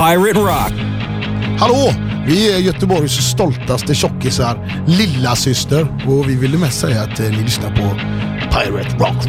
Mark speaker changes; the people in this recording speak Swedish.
Speaker 1: Pirate Rock.
Speaker 2: Hallå, vi är Göteborgs stoltaste tjockisar, lilla syster, och vi ville mest säga att ni lyssnar på Pirate Rock.